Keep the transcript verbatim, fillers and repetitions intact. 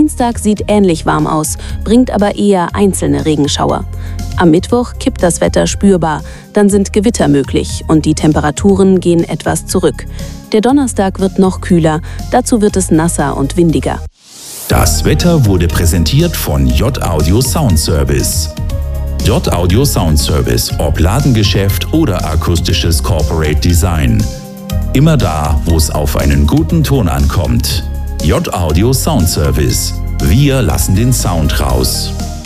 Dienstag sieht ähnlich warm aus, bringt aber eher einzelne Regenschauer. Am Mittwoch kippt das Wetter spürbar, dann sind Gewitter möglich und die Temperaturen gehen etwas zurück. Der Donnerstag wird noch kühler, dazu wird es nasser und windiger. Das Wetter wurde präsentiert von J Audio Sound Service. J Audio Sound Service, ob Ladengeschäft oder akustisches Corporate Design. Immer da, wo es auf einen guten Ton ankommt. J Audio Sound Service. Wir lassen den Sound raus.